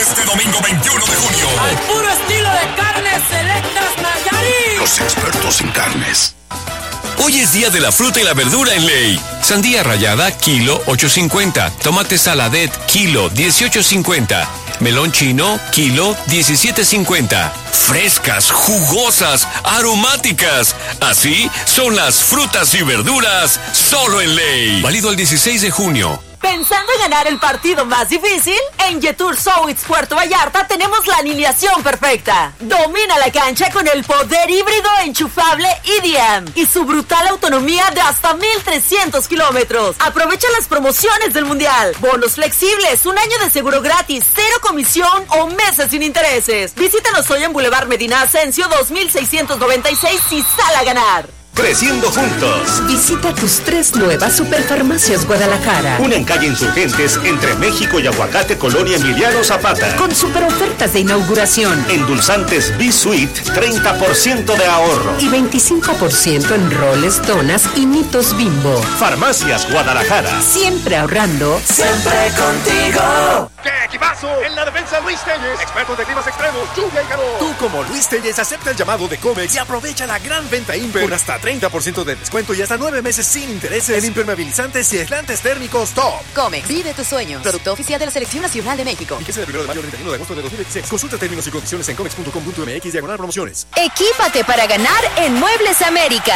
Este domingo 21 de junio. Al puro estilo de Carnes Selectas Nayarit. Los expertos en carnes. Hoy es día de la fruta y la verdura en Ley. Sandía rallada, kilo, 8.50. Tomate saladet, kilo, 18.50. Melón chino, kilo, 17.50. Frescas, jugosas, aromáticas. Así son las frutas y verduras solo en Ley. Válido el 16 de junio. ¿Pensando en ganar el partido más difícil? En Jetour Sowitz Puerto Vallarta tenemos la alineación perfecta. Domina la cancha con el poder híbrido enchufable EDM y su brutal autonomía de hasta 1,300 kilómetros. Aprovecha las promociones del Mundial. Bonos flexibles, un año de seguro gratis, 0 comisión o meses sin intereses. Visítanos hoy en Boulevard Medina Ascencio 2696 y sal a ganar. Creciendo juntos. Visita tus 3 nuevas Superfarmacias Guadalajara. Una en calle Insurgentes, entre México y Aguacate, Colonia Emiliano Zapata. Con super ofertas de inauguración. Endulzantes B-Sweet, 30% de ahorro. Y 25% en roles, donas y mitos Bimbo. Farmacias Guadalajara. Siempre ahorrando. Siempre contigo. ¡Qué equipazo! En la defensa Luis Telles, experto de climas extremos, lluvia y calor. Tú como Luis Telles acepta el llamado de Comex y aprovecha la gran venta Imper con hasta 30% de descuento y hasta 9 meses sin intereses en impermeabilizantes y aislantes térmicos top. Comex, vive tus sueños. Producto oficial de la Selección Nacional de México. Vigencia del 1 de mayo al 31 de agosto de 2016. Consulta términos y condiciones en comex.com.mx/promociones. Equípate para ganar en Muebles América.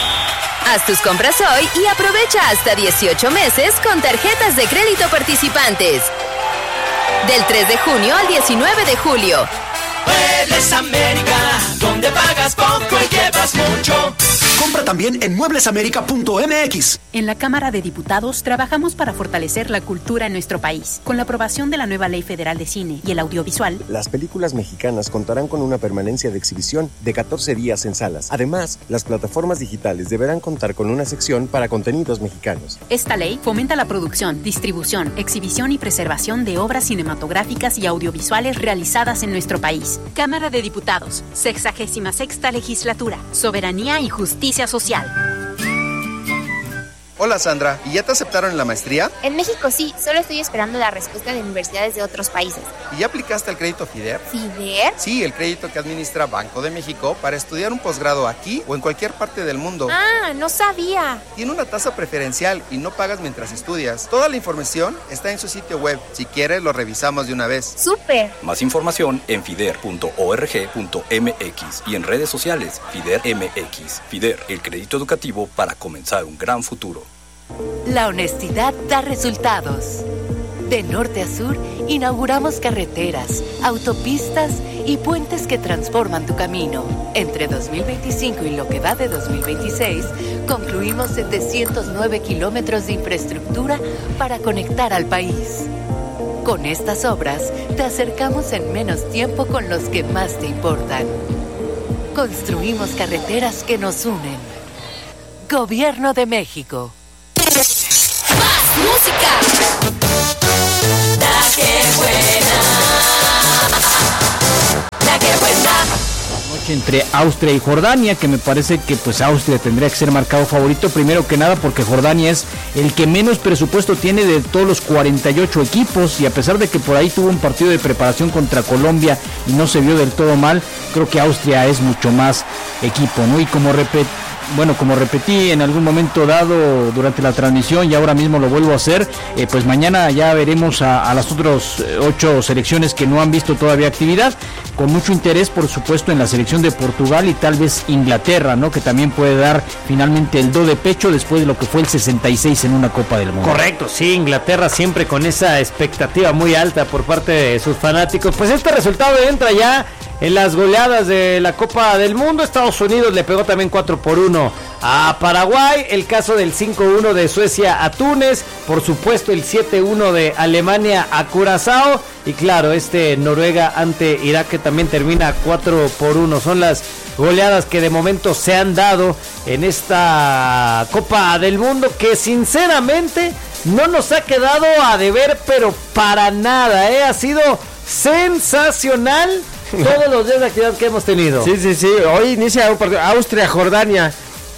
Haz tus compras hoy y aprovecha hasta 18 meses con tarjetas de crédito participantes. Del 3 de junio al 19 de julio. Muebles América, donde pagas poco y llevas mucho. Compra también en mueblesamerica.mx. En la Cámara de Diputados trabajamos para fortalecer la cultura en nuestro país. Con la aprobación de la nueva Ley Federal de Cine y el Audiovisual, las películas mexicanas contarán con una permanencia de exhibición de 14 días en salas. Además, las plataformas digitales deberán contar con una sección para contenidos mexicanos. Esta ley fomenta la producción, distribución, exhibición y preservación de obras cinematográficas y audiovisuales realizadas en nuestro país. Cámara de Diputados, 66ª Legislatura, Soberanía y Justicia Social. Hola Sandra, ¿y ya te aceptaron en la maestría? En México sí, solo estoy esperando la respuesta de universidades de otros países. ¿Y ya aplicaste el crédito FIDER? ¿FIDER? Sí, el crédito que administra Banco de México para estudiar un posgrado aquí o en cualquier parte del mundo. Ah, no sabía. Tiene una tasa preferencial y no pagas mientras estudias. Toda la información está en su sitio web. Si quieres, lo revisamos de una vez. ¡Súper! Más información en fider.org.mx y en redes sociales FIDER MX. FIDER, el crédito educativo para comenzar un gran futuro. La honestidad da resultados. De norte a sur, inauguramos carreteras, autopistas y puentes que transforman tu camino. Entre 2025 y lo que va de 2026, concluimos 709 kilómetros de infraestructura para conectar al país. Con estas obras, te acercamos en menos tiempo con los que más te importan. Construimos carreteras que nos unen. Gobierno de México. ¡Más música! La que buena. La que buena. Noche entre Austria y Jordania, que me parece que pues Austria tendría que ser marcado favorito, primero que nada porque Jordania es el que menos presupuesto tiene de todos los 48 equipos, y a pesar de que por ahí tuvo un partido de preparación contra Colombia y no se vio del todo mal, creo que Austria es mucho más equipo, ¿no? Y como repetí en algún momento dado durante la transmisión y ahora mismo lo vuelvo a hacer, pues mañana ya veremos a las otras 8 selecciones que no han visto todavía actividad, con mucho interés por supuesto en la selección de Portugal y tal vez Inglaterra, ¿no? Que también puede dar finalmente el do de pecho después de lo que fue el 66 en una Copa del Mundo. Correcto, sí, Inglaterra siempre con esa expectativa muy alta por parte de sus fanáticos. Pues este resultado entra ya en las goleadas de la Copa del Mundo. Estados Unidos le pegó también 4-1 a Paraguay, el caso del 5-1 de Suecia a Túnez, por supuesto el 7-1 de Alemania a Curazao, y claro, Noruega ante Irak, que también termina 4-1. Son las goleadas que de momento se han dado en esta Copa del Mundo, que sinceramente no nos ha quedado a deber, pero para nada, ha sido sensacional todos los días de actividad que hemos tenido. Sí. Hoy inicia un partido Austria-Jordania.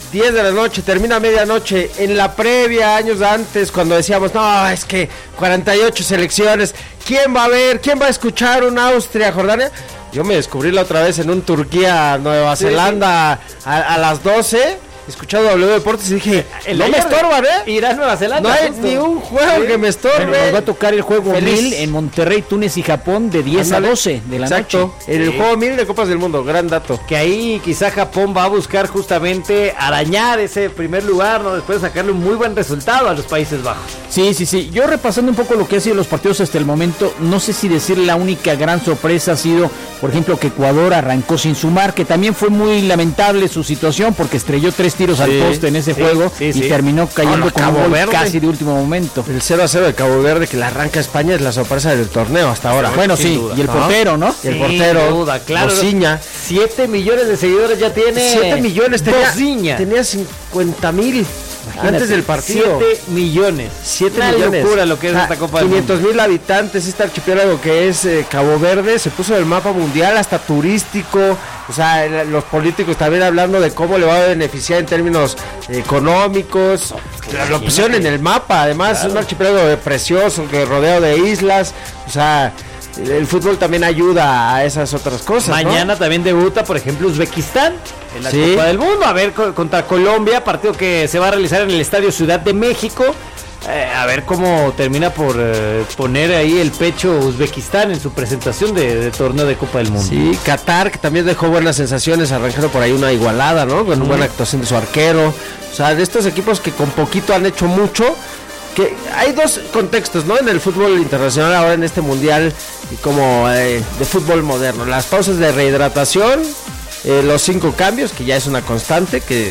10 de la noche, termina a medianoche. En la previa, años antes, cuando decíamos, no, es que 48 selecciones, ¿quién va a ver? ¿Quién va a escuchar un Austria-Jordania? Yo me descubrí la otra vez en un Turquía-Nueva Zelanda a las 12, escuchando W Deportes y dije, no me estorban, Irán-Nueva Zelanda. No hay ni un juego que me estorbe. Nos va a tocar el juego 1000 en Monterrey, Túnez y Japón de 10 a 12 de la noche. En el juego 1000 de Copas del Mundo, gran dato. Que ahí quizá Japón va a buscar justamente arañar ese primer lugar, ¿no? Después de sacarle un muy buen resultado a los Países Bajos. Sí. Yo repasando un poco lo que ha sido los partidos hasta el momento, no sé si decir la única gran sorpresa ha sido, por ejemplo, que Ecuador arrancó sin sumar, que también fue muy lamentable su situación porque estrelló 3 tiros al poste en ese juego y terminó cayendo con un gol casi de último momento. El 0-0 de Cabo Verde que la arranca España es la sorpresa del torneo hasta ahora. Bueno, sí, duda. Y el portero, ¿no? Y el portero, duda, claro. Bociña. 7 millones de seguidores ya tiene. 7 millones, Bociña. Tenía 50,000 antes del partido. 7 millones. 7 Una millones. locura lo que es esta Copa del Mundo. 500,000 habitantes, este archipiélago que es Cabo Verde, se puso en el mapa mundial, hasta turístico. O sea, los políticos también hablando de cómo le va a beneficiar en términos económicos. Lo pusieron en el mapa, además, es un archipiélago precioso, que rodeado de islas. O sea, el fútbol también ayuda a esas otras cosas. Mañana también debuta, por ejemplo, Uzbekistán en la Copa del Mundo. A ver, contra Colombia, partido que se va a realizar en el Estadio Ciudad de México. A ver cómo termina por poner ahí el pecho Uzbekistán en su presentación de torneo de Copa del Mundo. Sí, Qatar, que también dejó buenas sensaciones, arrancando por ahí una igualada, ¿no? Con una buena actuación de su arquero. O sea, de estos equipos que con poquito han hecho mucho. Que hay dos contextos, ¿no? En el fútbol internacional ahora en este mundial como de fútbol moderno. Las pausas de rehidratación, los 5 cambios, que ya es una constante, que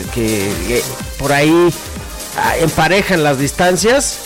por ahí emparejan las distancias.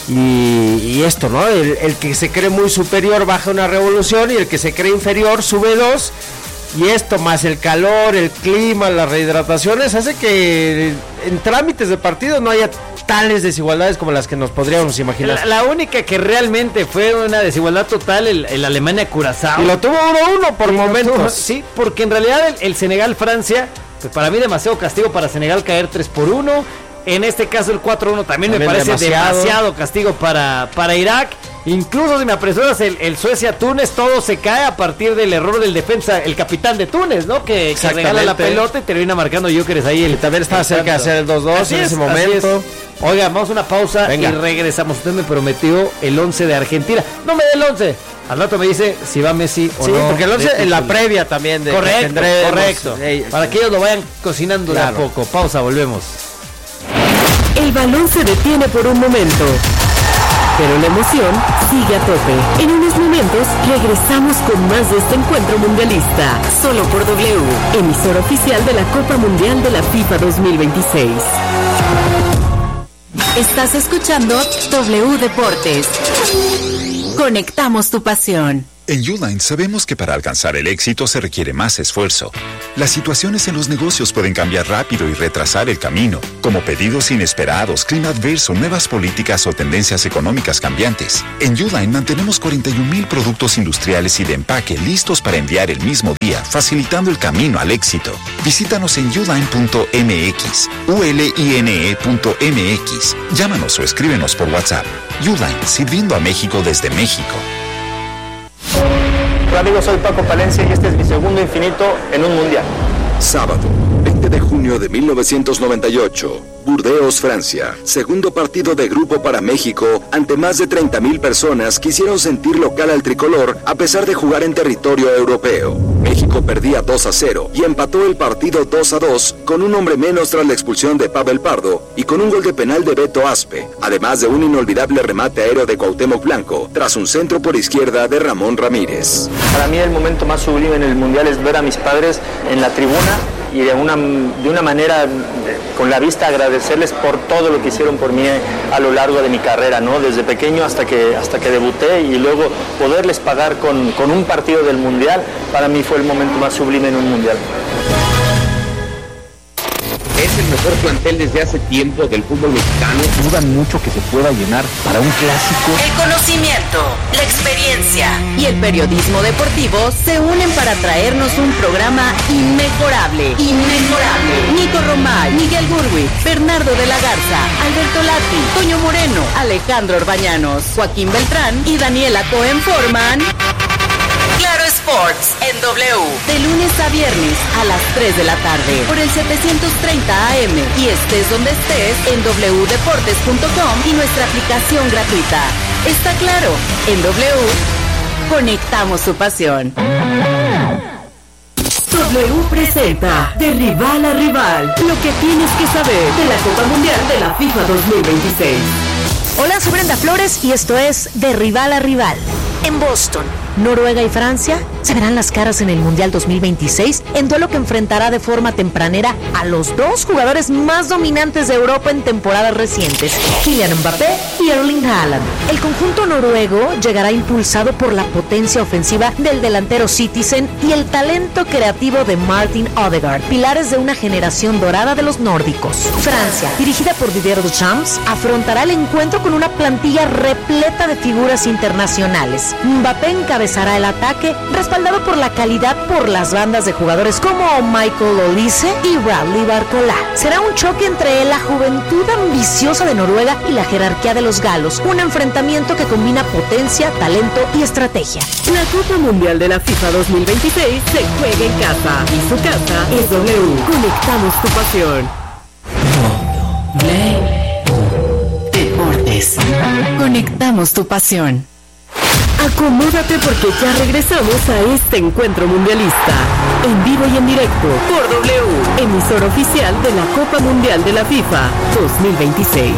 Y esto, ¿no? El que se cree muy superior baja una revolución y el que se cree inferior sube 2. Y esto más el calor, el clima, las rehidrataciones hace que en trámites de partido no haya tales desigualdades como las que nos podríamos imaginar. La única que realmente fue una desigualdad total, el Alemania-Curazao. Y lo tuvo 1-1 por momentos. Sí, porque en realidad el Senegal-Francia, pues para mí demasiado castigo para Senegal caer 3-1. En este caso el 4-1 también me parece demasiado castigo para Irak. Incluso si me apresuras el Suecia-Túnez, todo se cae a partir del error del defensa, el capitán de Túnez, ¿no? Que regala la pelota y termina marcando Gyökeres ahí. También estaba cerca de hacer el 2-2 en ese momento. Oiga, vamos a una pausa y regresamos. Usted me prometió el 11 de Argentina. No me dé el 11. Al rato me dice si va Messi o no. Sí, porque el 11 en la previa también. Correcto. Para que ellos lo vayan cocinando de a poco. Pausa, volvemos. El balón se detiene por un momento, pero la emoción sigue a tope. En unos momentos regresamos con más de este encuentro mundialista, solo por W, emisora oficial de la Copa Mundial de la FIFA 2026. Estás escuchando W Deportes. Conectamos tu pasión. En Uline sabemos que para alcanzar el éxito se requiere más esfuerzo. Las situaciones en los negocios pueden cambiar rápido y retrasar el camino, como pedidos inesperados, clima adverso, nuevas políticas o tendencias económicas cambiantes. En Uline mantenemos 41,000 productos industriales y de empaque listos para enviar el mismo día, facilitando el camino al éxito. Visítanos en uline.mx, uline.mx. Llámanos o escríbenos por WhatsApp. Uline, sirviendo a México desde México. Hola amigos, soy Paco Palencia y este es mi segundo infinito en un mundial. Sábado, 20 de junio de 1998, Burdeos, Francia. Segundo partido de grupo para México, ante más de 30,000 personas que hicieron sentir local al tricolor a pesar de jugar en territorio europeo. México perdía 2-0 y empató el partido 2-2 con un hombre menos tras la expulsión de Pavel Pardo y con un gol de penal de Beto Aspe, además de un inolvidable remate aéreo de Cuauhtémoc Blanco tras un centro por izquierda de Ramón Ramírez. Para mí el momento más sublime en el mundial es ver a mis padres en la tribuna y de una manera con la vista agradecerles por todo lo que hicieron por mí a lo largo de mi carrera, ¿no? Desde pequeño hasta que debuté y luego poderles pagar con un partido del mundial, para mí fue el momento más sublime en un mundial. Es el mejor plantel desde hace tiempo del fútbol mexicano. Dudan mucho que se pueda llenar para un clásico. El conocimiento, la experiencia y el periodismo deportivo se unen para traernos un programa inmejorable. Nico Romay, Miguel Gurwitz, Bernardo de la Garza, Alberto Lati, Toño Moreno, Alejandro Orbañanos, Joaquín Beltrán y Daniela Cohen forman Claro Sports en W, de lunes a viernes a las 3 de la tarde por el 730 AM y estés donde estés en wdeportes.com y nuestra aplicación gratuita. Está claro, en W conectamos su pasión. W presenta De Rival a Rival, lo que tienes que saber de la Copa Mundial de la FIFA 2026. Hola, soy Brenda Flores y esto es De Rival a Rival. En Boston, Noruega y Francia se verán las caras en el Mundial 2026 en duelo que enfrentará de forma tempranera a los dos jugadores más dominantes de Europa en temporadas recientes, Kylian Mbappé y Erling Haaland. El conjunto noruego llegará impulsado por la potencia ofensiva del delantero Citizen y el talento creativo de Martin Odegaard, pilares de una generación dorada de los nórdicos. Francia, dirigida por Didier Deschamps, afrontará el encuentro con una plantilla repleta de figuras internacionales. Mbappé encabezará el ataque, respaldado por la calidad por las bandas de jugadores como Michael Olise y Bradley Barcola. Será un choque entre la juventud ambiciosa de Noruega y la jerarquía de los galos, un enfrentamiento que combina potencia, talento y estrategia. La Copa Mundial de la FIFA 2026 se juega en casa y su casa es W. Conectamos tu pasión. Deportes. Conectamos tu pasión. Acomódate porque ya regresamos a este encuentro mundialista, en vivo y en directo, por W, emisora oficial de la Copa Mundial de la FIFA 2026.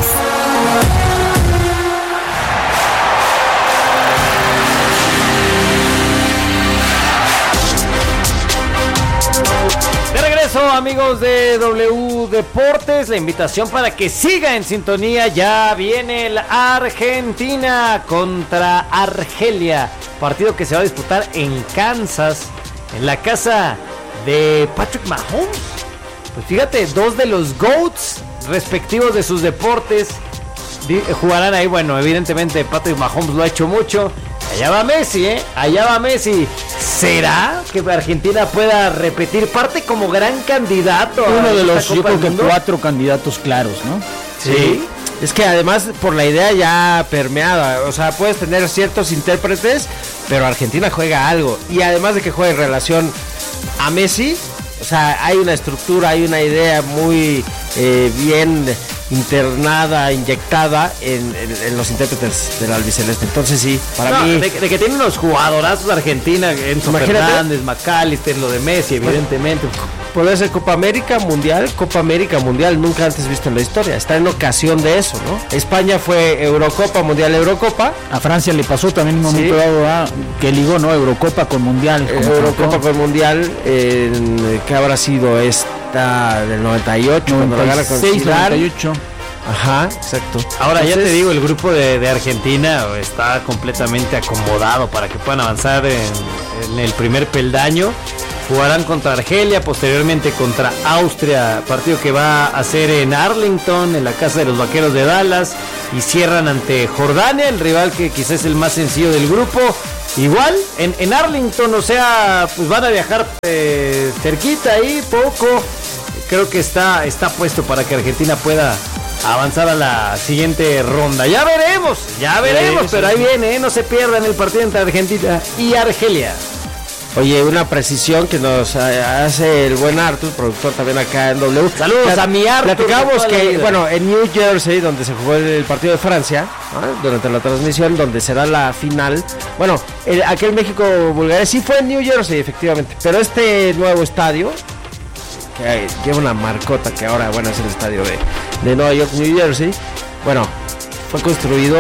De regreso, amigos de W Deportes, la invitación para que siga en sintonía. Ya viene el Argentina contra Argelia, partido que se va a disputar en Kansas, en la casa de Patrick Mahomes. Pues fíjate, dos de los GOATs respectivos de sus deportes jugarán ahí. Bueno, evidentemente Patrick Mahomes lo ha hecho mucho. Allá va Messi, allá va Messi. ¿Será que Argentina pueda repetir parte como gran candidato? Uno de los, yo creo que 4 candidatos claros, ¿no? Sí. Es que además por la idea ya permeada, o sea, puedes tener ciertos intérpretes, pero Argentina juega algo. Y además de que juega en relación a Messi, o sea, hay una estructura, hay una idea muy bien internada, inyectada en los intérpretes del albiceleste. Entonces sí, para mí... De que tiene unos jugadorazos Argentina, Enzo Fernández, McAllister, lo de Messi, evidentemente. Puede ser Copa América Mundial, nunca antes visto en la historia. Está en ocasión de eso, ¿no? España fue Eurocopa, Mundial, Eurocopa. A Francia le pasó también en un momento dado que ligó, ¿no? Eurocopa con Mundial. Eurocopa con Mundial, que habrá sido esta del 98, cuando la gana con 98. Ajá, exacto. Ahora entonces, ya te digo, el grupo de Argentina está completamente acomodado para que puedan avanzar en el primer peldaño. Jugarán contra Argelia, posteriormente contra Austria, partido que va a ser en Arlington, en la casa de los Vaqueros de Dallas, y cierran ante Jordania, el rival que quizás es el más sencillo del grupo. Igual, en Arlington, o sea, pues van a viajar cerquita ahí, poco. Creo que está puesto para que Argentina pueda avanzar a la siguiente ronda. Ya veremos, pero ahí viene, no se pierdan el partido entre Argentina y Argelia. Oye, una precisión que nos hace el buen Arthur, productor también acá en W. Saludos a mi Arthur. Platicamos que, bueno, en New Jersey, donde se jugó el partido de Francia, ¿no? Durante la transmisión, donde será la final. Bueno, aquel México-Bulgaria sí fue en New Jersey, efectivamente. Pero este nuevo estadio, que lleva una marcota, que ahora, bueno, es el estadio de Nueva York, New Jersey. Bueno, fue construido...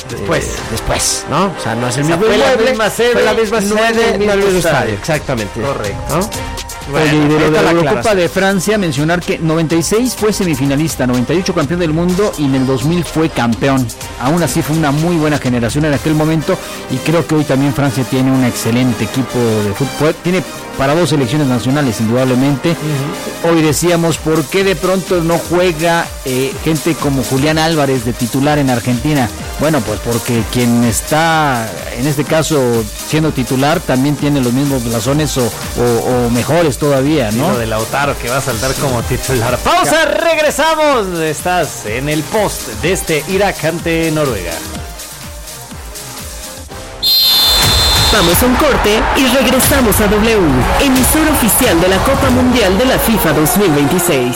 Después, ¿no? O sea, no es el mismo inmueble, fue la misma sede, no el mismo estadio, exactamente. Correcto. ¿No? Oye, y de lo de la Eurocopa de Francia, mencionar que 96 fue semifinalista, 98 campeón del mundo y en el 2000 fue campeón. Aún así fue una muy buena generación en aquel momento y creo que hoy también Francia tiene un excelente equipo de fútbol. Tiene para 2 selecciones nacionales, indudablemente. Hoy decíamos, ¿por qué de pronto no juega gente como Julián Álvarez de titular en Argentina? Bueno, pues porque quien está, en este caso, siendo titular, también tiene los mismos blasones o mejores todavía, ¿no? Lo de Lautaro, que va a saltar como titular. Pausa, regresamos. Estás en el post de este Irak ante Noruega. Vamos a un corte y regresamos a W, emisora oficial de la Copa Mundial de la FIFA 2026.